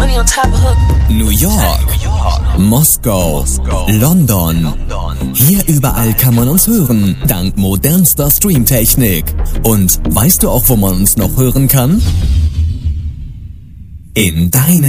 New York, Moskau, London. Hier überall kann man uns hören, dank modernster Streamtechnik. Und weißt du auch, wo man uns noch hören kann? In deinem